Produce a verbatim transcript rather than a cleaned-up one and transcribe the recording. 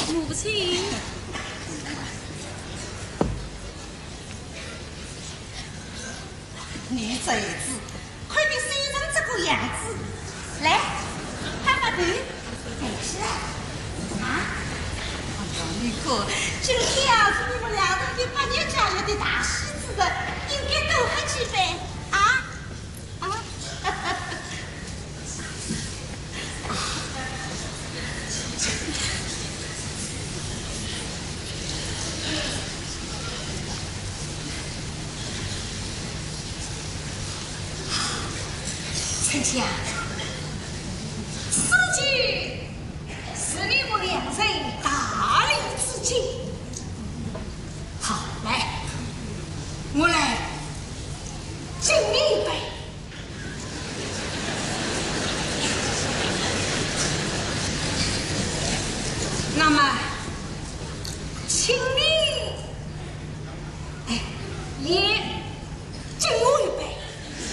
母亲。 女贼子，快点收成这个样子，来，拍拍头，坐起来。啊？哎呀，你看，今天啊是你们两人的八年家里的大喜之日，应该多喝几杯啊啊！丞相，此举是你们两人大礼之敬。好，来，我来敬你一杯。那么，请你，哎，也。